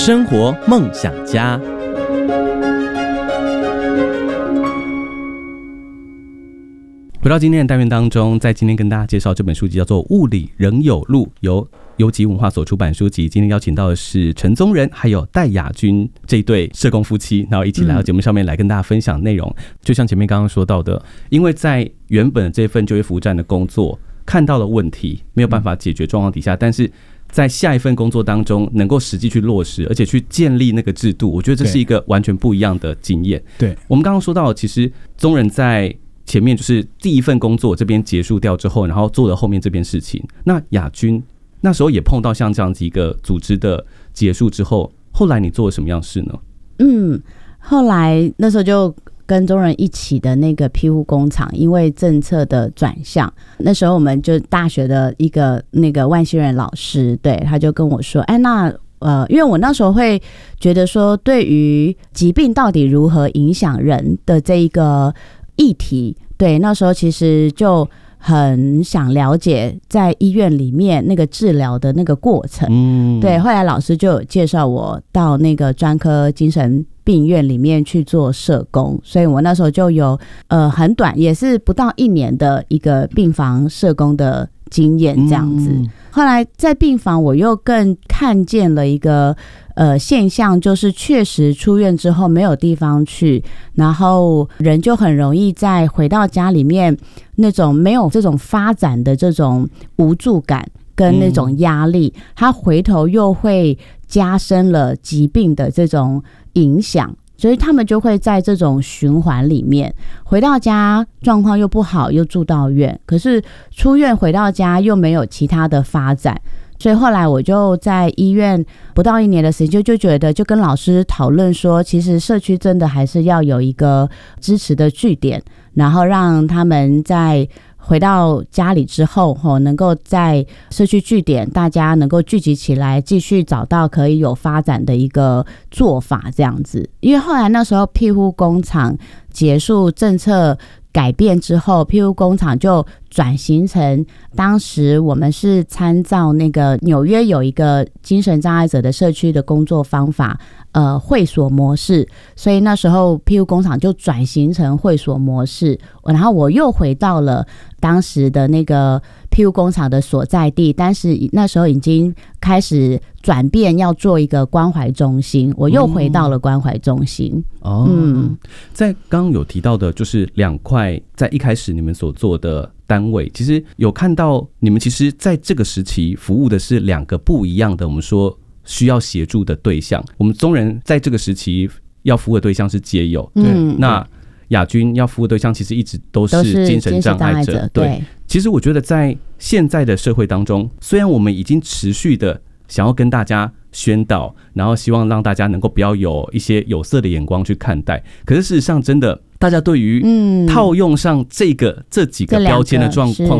生活梦想家。回到今天的单元当中，在今天跟大家介绍这本书籍叫做《雾里仍有路》，由优吉文化所出版书籍。今天邀请到的是陈宗仁还有戴雅君这一对社工夫妻，然后一起来到节目上面来跟大家分享内容。就像前面刚刚说到的，因为在原本的这份就业服务站的工作看到了问题没有办法解决状况底下，但是在下一份工作当中能够实际去落实，而且去建立那个制度，我觉得这是一个完全不一样的经验。对，我们刚刚说到，其实宗仁在前面就是第一份工作这边结束掉之后，然后做了后面这边事情。那雅君那时候也碰到像这样子一个组织的结束之后，后来你做了什么样的事呢？ 后来那时候就跟宗仁一起的那个庇护工厂，因为政策的转向，那时候我们就大学的一个那个万熙仁老师，对，他就跟我说，因为我那时候会觉得说，对于疾病到底如何影响人的这一个议题，对，那时候其实就很想了解在医院里面那个治疗的那个过程。对，后来老师就有介绍我到那个专科精神病院里面去做社工，所以我那时候就有很短，也是不到1年的一个病房社工的经验这样子。后来在病房我又更看见了一个现象，就是确实出院之后没有地方去，然后人就很容易在回到家里面那种没有这种发展的这种无助感跟那种压力，他回头又会加深了疾病的这种影响，所以他们就会在这种循环里面，回到家状况又不好，又住到院，可是出院回到家又没有其他的发展。所以后来我就在医院不到1年的时间，就觉得就跟老师讨论说，其实社区真的还是要有一个支持的据点，然后让他们在回到家里之后能够在社区据点大家能够聚集起来，继续找到可以有发展的一个做法这样子。因为后来那时候庇护工厂结束，政策改变之后，庇护工厂就转型成当时我们是参照那个纽约有一个精神障碍者的社区的工作方法，会所模式，所以那时候庇护工厂就转型成会所模式，然后我又回到了当时的那个庇护工厂的所在地，但是那时候已经开始转变要做一个关怀中心，我又回到了关怀中心。 在刚刚有提到的就是2块在一开始你们所做的单位，其实有看到你们其实在这个时期服务的是2个不一样的我们说需要协助的对象。我们宗仁在这个时期要服务的对象是街友，那雅君要服务的对象其实一直都是精神障碍者。对，其实我觉得在现在的社会当中，虽然我们已经持续的想要跟大家宣导，然后希望让大家能够不要有一些有色的眼光去看待，可是事实上真的大家对于套用上这几个标签的状况